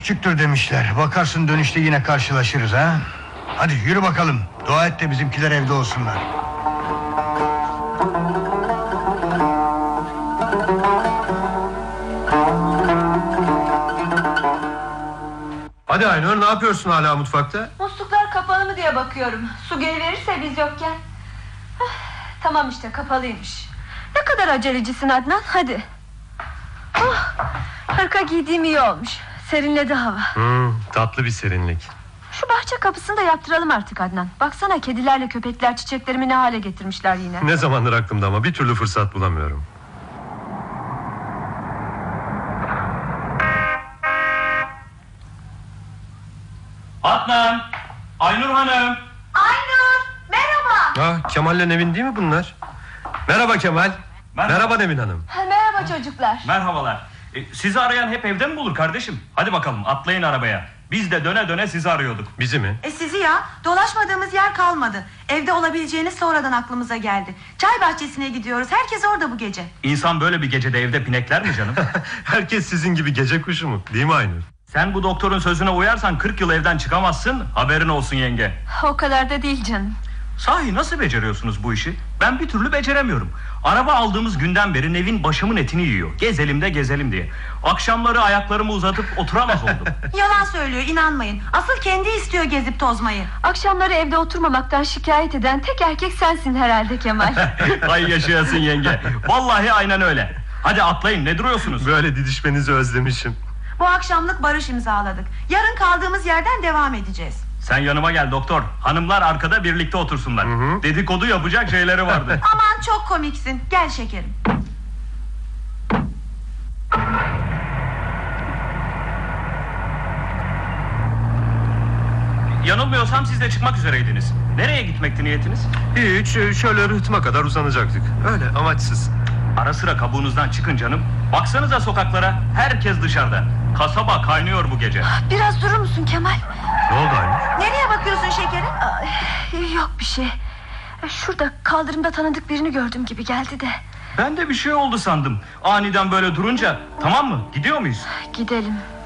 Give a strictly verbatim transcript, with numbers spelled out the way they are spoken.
Küçüktür demişler. Bakarsın dönüşte yine karşılaşırız ha. Hadi yürü bakalım. Dua et de bizimkiler evde olsunlar. Hadi Aynur, ne yapıyorsun hala mutfakta? Musluklar kapalı mı diye bakıyorum. Su geliverirse biz yokken. Hah, tamam işte, kapalıymış. Ne kadar acelecisin Adnan, hadi. Oh, hırka giydiğim iyi olmuş. Serinledi hava. Hmm, tatlı bir serinlik. Şu bahçe kapısını da yaptıralım artık Adnan. Baksana, kedilerle köpekler çiçeklerimi ne hale getirmişler yine. Ne zamandır aklımda ama bir türlü fırsat bulamıyorum. Adnan! Aynur Hanım! Aynur, merhaba. Ah, Kemal'le Nevin değil mi bunlar? Merhaba Kemal. Merhaba. Merhaba Nevin Hanım. Ha, merhaba çocuklar. Merhabalar. E, sizi arayan hep evde mi bulur kardeşim? Hadi bakalım, atlayın arabaya. Biz de döne döne sizi arıyorduk. Bizi mi? E sizi ya, dolaşmadığımız yer kalmadı. Evde olabileceğiniz sonradan aklımıza geldi. Çay bahçesine gidiyoruz, herkes orada bu gece. İnsan böyle bir gecede evde pinekler mi canım? Herkes sizin gibi gece kuşu mu? Değil mi Aynur? Sen bu doktorun sözüne uyarsan kırk yıl evden çıkamazsın. Haberin olsun yenge. O kadar da değil canım. Sahi nasıl beceriyorsunuz bu işi? Ben bir türlü beceremiyorum. Araba aldığımız günden beri Nevin başımın etini yiyor. Gezelim de gezelim diye. Akşamları ayaklarımı uzatıp oturamaz oldum. Yalan söylüyor, inanmayın. Asıl kendi istiyor gezip tozmayı. Akşamları evde oturmamaktan şikayet eden tek erkek sensin herhalde Kemal. Ay yaşayasın yenge. Vallahi aynen öyle. Hadi atlayın, ne duruyorsunuz? Böyle didişmenizi özlemişim. Bu akşamlık barış imzaladık. Yarın kaldığımız yerden devam edeceğiz. Sen yanıma gel doktor. Hanımlar arkada birlikte otursunlar. Hı hı. Dedikodu yapacak şeyleri vardı. Aman çok komiksin, gel şekerim. Yanılmıyorsam siz de çıkmak üzereydiniz. Nereye gitmekti niyetiniz? Hiç, şöyle rıhtıma kadar uzanacaktık. Öyle amaçsız. Ara sıra kabuğunuzdan çıkın canım. Baksanıza sokaklara, herkes dışarıda. Kasaba kaynıyor bu gece. Biraz durur musun Kemal? Ne oldu Aynur? Nereye bakıyorsun şekerim? Ay, yok bir şey. Şurada kaldırımda tanıdık birini gördüm gibi geldi de. Ben de bir şey oldu sandım. Aniden böyle durunca. Tamam mı? Gidiyor muyuz? Gidelim.